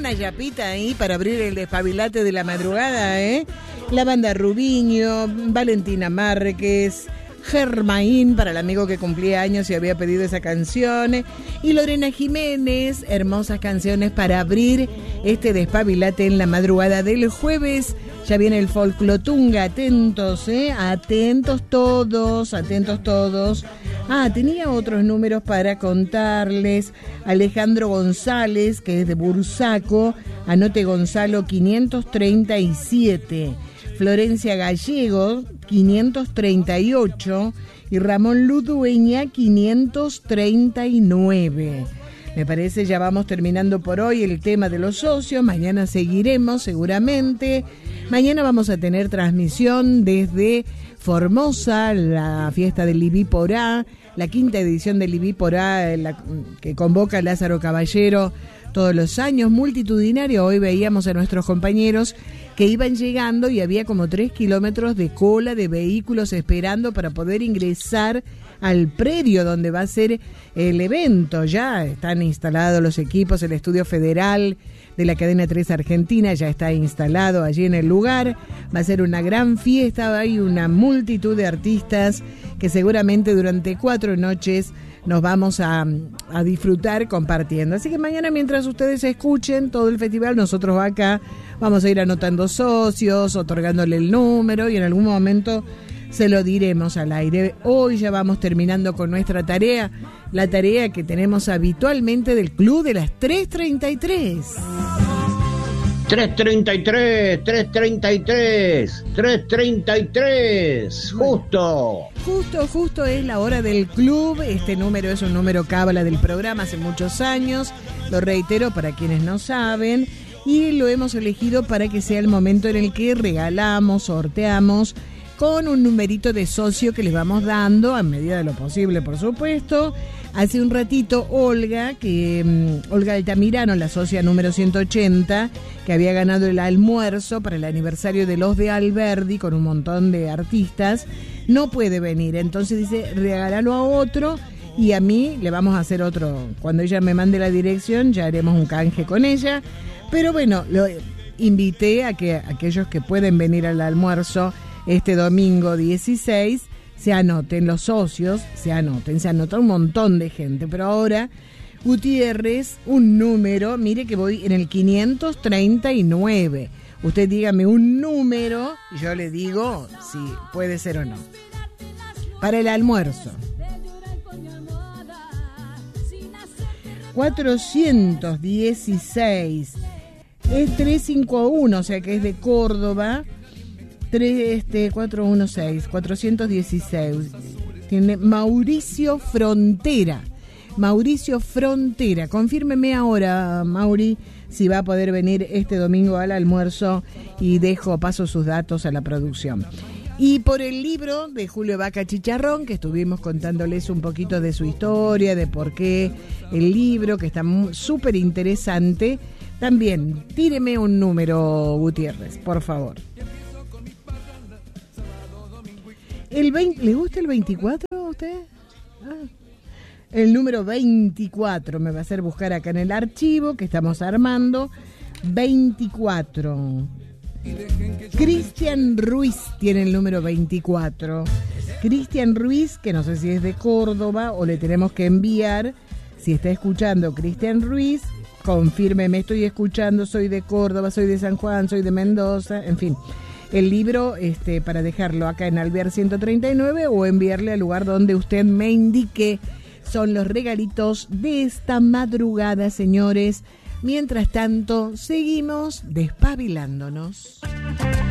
una yapita ahí para abrir el despabilate de la madrugada, ¿eh? La banda Rubiño, Valentina Márquez, Germain, para el amigo que cumplía años y había pedido esa canción, y Lorena Jiménez, hermosas canciones para abrir este despabilate en la madrugada del jueves. Ya viene el folclotunga, atentos, atentos todos. Ah, tenía otros números para contarles. Alejandro González, que es de Bursaco, anote Gonzalo 537. Florencia Gallego 538 y Ramón Ludueña 539. Me parece ya vamos terminando por hoy el tema de los socios. Mañana seguiremos seguramente. Mañana vamos a tener transmisión desde Formosa, la fiesta del Libí Porá, la quinta edición del Libí Porá, que convoca a Lázaro Caballero todos los años, multitudinario. Hoy veíamos a nuestros compañeros que iban llegando y había como 3 kilómetros de cola de vehículos esperando para poder ingresar al predio donde va a ser el evento. Ya están instalados los equipos, el estudio federal de la cadena 3 Argentina ya está instalado allí en el lugar. Va a ser una gran fiesta, hay una multitud de artistas que seguramente durante 4 noches nos vamos a disfrutar compartiendo. Así que mañana, mientras ustedes escuchen todo el festival, nosotros acá vamos a ir anotando socios, otorgándole el número y en algún momento se lo diremos al aire. Hoy ya vamos terminando con nuestra tarea, la tarea que tenemos habitualmente del Club de las 3:33. 333, justo es la hora del club. Este número es un número cábala del programa hace muchos años, lo reitero para quienes no saben, y lo hemos elegido para que sea el momento en el que regalamos, sorteamos con un numerito de socio que les vamos dando a medida de lo posible, por supuesto. Hace un ratito Olga Altamirano, la socia número 180, que había ganado el almuerzo para el aniversario de Los de Alberdi con un montón de artistas, no puede venir. Entonces dice, regálalo a otro y a mí le vamos a hacer otro. Cuando ella me mande la dirección ya haremos un canje con ella. Pero bueno, lo invité a que aquellos que pueden venir al almuerzo este domingo 16 se anoten, los socios se anota un montón de gente. Pero ahora, Gutiérrez, un número, mire que voy en el 539. Usted dígame un número y yo le digo si puede ser o no. Para el almuerzo. 416. Es 351, o sea que es de Córdoba. 416. Tiene Mauricio Frontera. Confírmeme ahora, Mauri, si va a poder venir este domingo al almuerzo y paso sus datos a la producción. Y por el libro de Julio Vaca Chicharrón, que estuvimos contándoles un poquito de su historia, de por qué el libro, que está súper interesante. También, tíreme un número, Gutiérrez, por favor. ¿Le gusta el 24 a usted? El número 24 me va a hacer buscar acá en el archivo que estamos armando. 24. Cristian Ruiz tiene el número 24. Cristian Ruiz, que no sé si es de Córdoba o le tenemos que enviar. Si está escuchando Cristian Ruiz, confírmeme, estoy escuchando, soy de Córdoba, soy de San Juan, soy de Mendoza, en fin. El libro para dejarlo acá en Alvear 139 o enviarle al lugar donde usted me indique. Son los regalitos de esta madrugada, señores. Mientras tanto, seguimos despabilándonos.